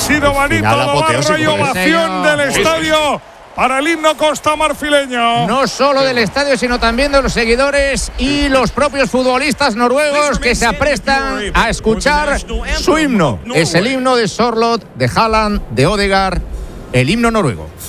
sido Manito Navarro y ovación del estadio para el himno costamarfileño. No solo del estadio, sino también de los seguidores y los propios futbolistas noruegos que se aprestan a escuchar su himno. Es el himno de Sørloth, de Haaland, de Ødegaard, el himno noruego.